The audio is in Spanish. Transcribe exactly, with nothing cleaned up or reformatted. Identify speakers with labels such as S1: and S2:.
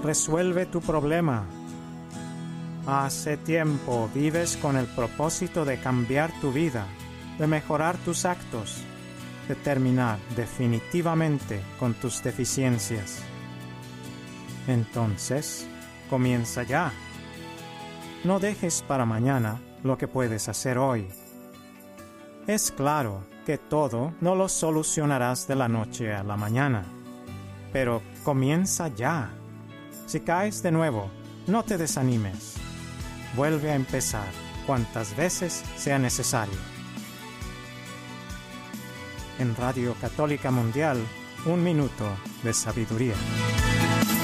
S1: resuelve tu problema. Hace tiempo vives con el propósito de cambiar tu vida, de mejorar tus actos, de terminar definitivamente con tus deficiencias. Entonces, comienza ya. No dejes para mañana lo que puedes hacer hoy. Es claro que todo no lo solucionarás de la noche a la mañana, pero comienza ya. Si caes de nuevo, no te desanimes. Vuelve a empezar cuantas veces sea necesario. En Radio Católica Mundial, un minuto de sabiduría.